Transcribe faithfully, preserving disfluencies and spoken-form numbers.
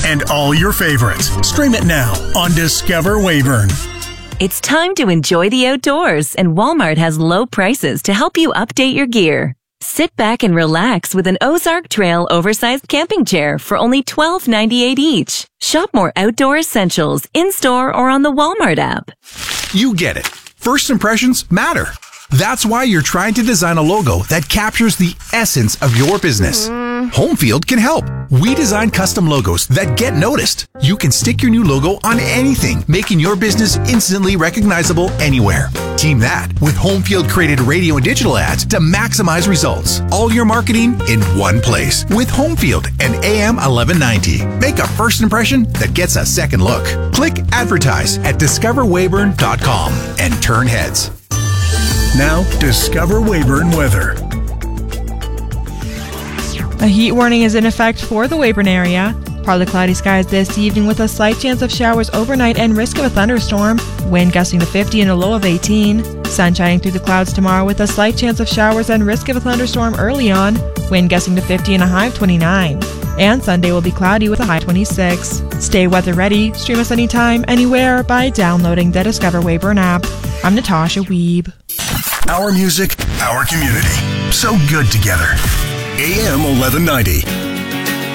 and all your favorites. Stream it now on Discover Weyburn. It's time to enjoy the outdoors, and Walmart has low prices to help you update your gear. Sit back and relax with an Ozark Trail oversized camping chair for only twelve ninety-eight each. Shop more outdoor essentials in-store or on the Walmart app. You get it. First impressions matter. That's why you're trying to design a logo that captures the essence of your business. Homefield can help. We design custom logos that get noticed. You can stick your new logo on anything, making your business instantly recognizable anywhere. Team that with Homefield created radio and digital ads to maximize results. All your marketing in one place with Homefield and A M eleven ninety. Make a first impression that gets a second look. Click advertise at discover weyburn dot com and turn heads. Now, Discover Weyburn weather. A heat warning is in effect for the Weyburn area. Partly cloudy skies this evening with a slight chance of showers overnight and risk of a thunderstorm. Wind gusting to fifty and a low of eighteen. Sun shining through the clouds tomorrow with a slight chance of showers and risk of a thunderstorm early on. Wind gusting to fifty and a high of twenty-nine. And Sunday will be cloudy with a high twenty-six. Stay weather ready. Stream us anytime, anywhere by downloading the Discover Weyburn app. I'm Natasha Weeb. Our music, our community. So good together. A M eleven ninety.